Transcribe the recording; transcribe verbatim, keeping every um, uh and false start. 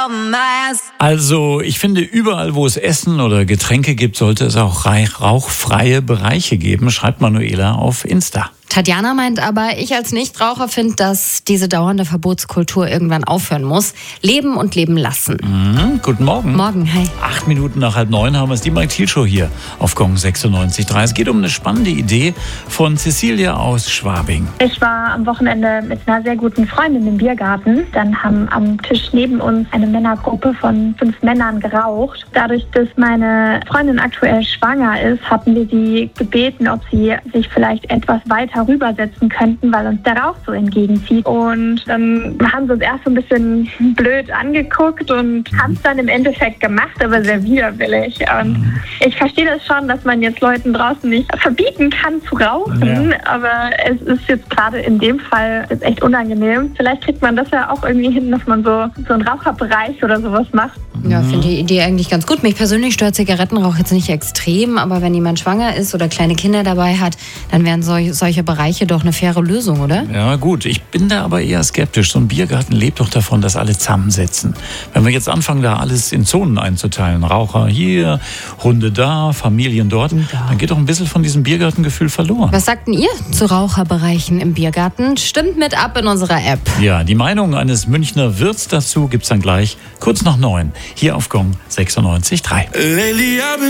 Also, ich finde, überall, wo es Essen oder Getränke gibt, sollte es auch rauchfreie Bereiche geben, schreibt Manuela auf Insta. Tatjana meint aber, ich als Nichtraucher finde, dass diese dauernde Verbotskultur irgendwann aufhören muss. Leben und leben lassen. Mhm, guten Morgen. Morgen, hi. Acht Minuten nach halb neun haben wir es, die Mike Thiel Show hier auf Gong sechsundneunzig Komma drei. Es geht um eine spannende Idee von Cecilia aus Schwabing. Ich war am Wochenende mit einer sehr guten Freundin im Biergarten. Dann haben am Tisch neben uns eine Männergruppe von fünf Männern geraucht. Dadurch, dass meine Freundin aktuell schwanger ist, hatten wir sie gebeten, ob sie sich vielleicht etwas weiter rübersetzen könnten, weil uns der Rauch so entgegenzieht. Und dann haben sie uns erst so ein bisschen blöd angeguckt und haben es dann im Endeffekt gemacht, aber sehr widerwillig. Und ich verstehe das schon, dass man jetzt Leuten draußen nicht verbieten kann zu rauchen, ja. Aber es ist jetzt gerade in dem Fall jetzt echt unangenehm. Vielleicht kriegt man das ja auch irgendwie hin, dass man so, so einen Raucherbereich oder sowas macht. Ja, finde die Idee eigentlich ganz gut. Mich persönlich stört Zigarettenrauch jetzt nicht extrem, aber wenn jemand schwanger ist oder kleine Kinder dabei hat, dann wären sol- solche Bereiche doch eine faire Lösung, oder? Ja gut, ich bin da aber eher skeptisch. So ein Biergarten lebt doch davon, dass alle zusammensitzen. Wenn wir jetzt anfangen, da alles in Zonen einzuteilen, Raucher hier, Hunde da, Familien dort, ja. Dann geht doch ein bisschen von diesem Biergartengefühl verloren. Was sagt denn ihr zu Raucherbereichen im Biergarten? Stimmt mit ab in unserer App. Ja, die Meinung eines Münchner Wirts dazu gibt's dann gleich kurz nach neun. Hier auf Gong sechsundneunzig Komma drei.